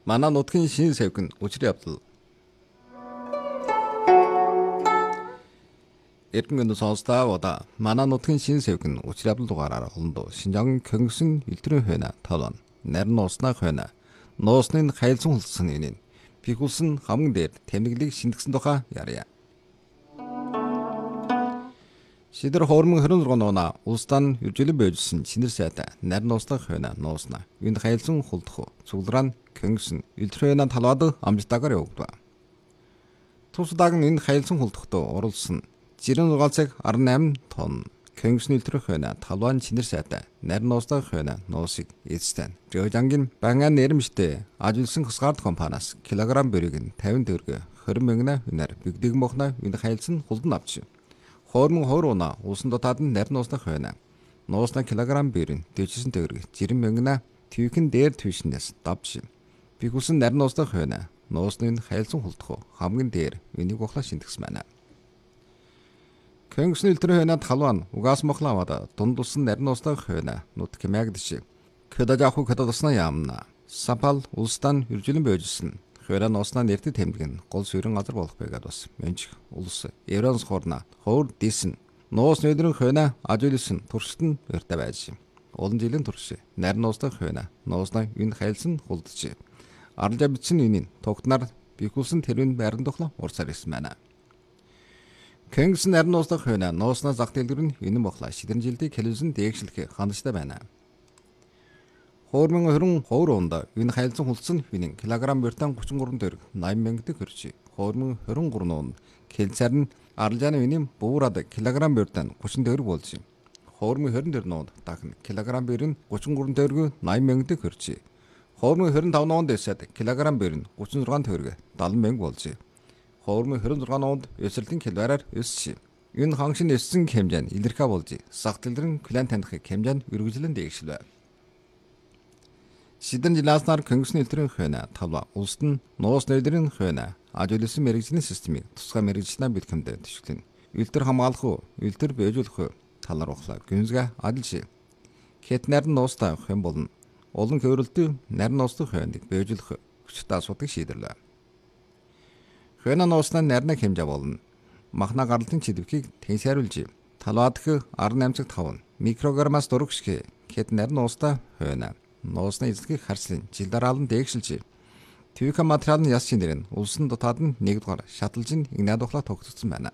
Манай нутгийн шин сэвхэн учир явдал. Эрдэнэт сонсдаа удаа манай нутгийн шин сэвхэн учир явдал дугаараар олондоо Шинжаан Көнгсөн илтрэн хойно тавлан нарийн нууснаа хойно нуусны хайлсан хулсан энэ пикулсан хамгийн дээр тэмдэглийг шинтгэсэн тухай ярья. Шидэр хормон 26 нуна улстан үржилэн бойжсэн шинэр сайта нарийн нууснаа хойно нуусна энэ хайлсан хулдах цуглараа Көнгсөн илтрэн талаад амжилтаагаар явагдав. Тусдаг энэ хайлсан хулдахтоо оруулсан 96 цаг 18 тонн Көнгсөн илтрэн хойно талван шинэр сайта нарийн нууснаа хойно нуусыг эзэн Жожангийн бангаан нэрмжтэй ажилласан хасгард компаниас килограмм бэрийг нь 50 төгрөг 20 мянган үнээр бигдэг мохна энэ хайлсан хулдан авч. Хормон хойрууна улсын дотоод нь нарийн нуусна хойно нуусна килограмм бэрийн 49 төгрөг 60 мянган твикэн дээр твишнээс давж. Пикулсан нарийн нуусна хойно нуусны хайлсан хулдах хамгийн дээр энийг ухлаа шинтгэсэн байна. Көнгсөн илтрэн хойно талван угаас мохлавада дунд усан нарийн нуусна хойно нут кемягдш. Кэдажаху кэдадасна яамна. Сапал улстан үржилэн бойжсэн. Хойно нуусна нэртэй тэмдгэн гол суурин газар болох байгаад бас менч улс Евронс хорна хоор дисэн. Нуус нөдрөн хойно ажуулсан туршилт нь өртөө байж. Олон жилийн турш нарийн нуусна хойно нуусна энэ хайлсан хулдж. Аралжа бичсэн энэ тогтнаар бикулсан тэрвэн байран тухла урсаар ирсэн байна. Көнгсөн нарийн нуусна хойно нуусна зах дэлгэр нь энэ бохла шидэн жилдээ килосын дээгшлэх хандлагатай байна. Хормон 20 хойроонд энэ хайлсан хулцсан хинэн килограмм бертан 33 төгрөг 80 мянга төгрөж. Хормон 23 нуунд кэлцар нь аралжааны винийн буураад килограмм бертан 30 төгрөг болж. Хормон 24 нуунд дахин килограмм бэр нь 33 төгрөг 80 мянга төгрөж. Хормон 25 нуунд эсэд килограмм бэр нь 36 төгрөг 70 мянга болж. Хормон 26 нуунд өсрөлийн килоараар өсч. Энэ хангшин өссөн хэмжээ нь илэрхэ болж. Сах дэлгэрэн клан таних хэмжээ нь үргэлжлэн дээгшилвэ. Шидэн жилааснаар Көнгсөн илтрэн хойно талва улсад нь нуус нөдрийн хойно ажуулсан мэрэгжлийн системийг тусгай мэрэгжлэн бэлтгэмдээ төшөглөн. Илтэр хамгаалах, илтэр бэжүүлэх талаар ухлаа. Гүнзгэ адилш. Хэт нарийн нуустай хэм болно. Олон хөрөлтөй нарийн нуустай хойныг бэжүүлэх хүчтэй асуудыг шийдэрлээ. Хойно нууснаа нарийн хэмжээ болно. Махна гарлалтын чидэвхийг тэнцээруулж талаадах 18 цаг 5 микрограммаас дөрөв шиг хэт нарийн нуустай хойно нуусны эзлэгийг харслын жил дараалан дээгшилж. Твика материал нь яс шинээр нь улсын дотоод нь нэгдүгээр шаталж нь игнад ухлаа тогтцсон байна.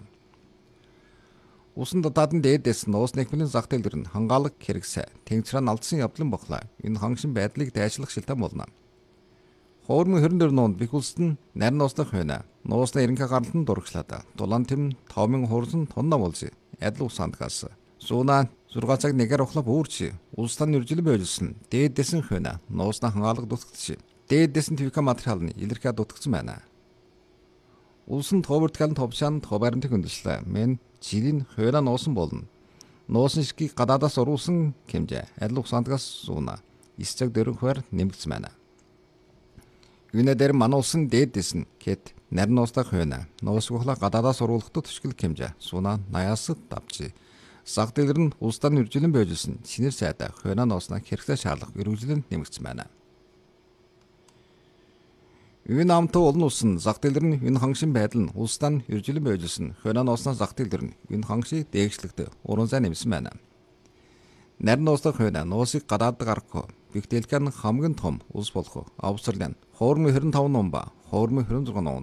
Улсын дотоод нь дээдээс нуус нэгмлийн зах дэлгэр нь хангаалаг хэрэгсэ тэнцраа алдсан явдлын бохлаа. Энэ хангшин байдлыг дайшлах шилтэн болно. Хормон 24 нуунд бикулсд нь нарийн нуусны хойно нуусны эренхэ гаралтанд дурагчлаад дулаан тэм томын хуурсан тонно болж адил усандгаас зуна 6 цаг нэгээр ухлаа бүрч улстан үржилэн бойжсэн дээдсэн хойно нуусна хангаалга дутагдчих. Дээдсэн твика материал нь илэрхэ дутагдсан байна. Улсын товертикалын товшаан товарынтыг хөндлөлөө мен жилийн хойно нуусан болно. Нуусан шигийг гадаадаас оруулсан хэмжээ адил усандгаас зуна 9 цаг дөрөв хувиар нэмэгдсэн байна. Юунэ дээр мануулсан дээдсэн гэт нарийн нуустай хойно нуус ухлаа гадаадаас оруулахдаа төшгөл хэмжээ зуна 80-аас давж. Зах дэлгэр нь улсад нь үржилэн бойжсэн шинэр сайда хойно нууснаа хэрэгцээ шаарлах үргэлжлэн нэмэгдсэн байна. Энэ амтаа олон улсын зах дэлгэр нь энэ хангшин байдал нь улсад нь үржилэн бойжсэн хойно нууснаа зах дэлгэр нь энэ хангшийг дээгшлэгт уран зай нэмсэн байна. Нарийн нуустай хойно нуусыг гадаад гаргах бигтэлхэн хамгийн том улс болох Австрали нь хормон 25 нуун ба хормон 26 нуун